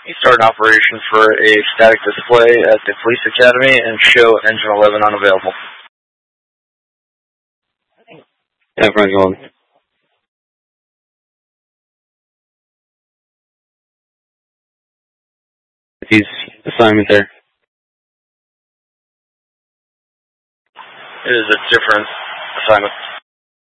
You start an operation for a static display at the police academy and show engine 11 unavailable. Yeah, Frank, go on. He's assignment there. It is a different assignment.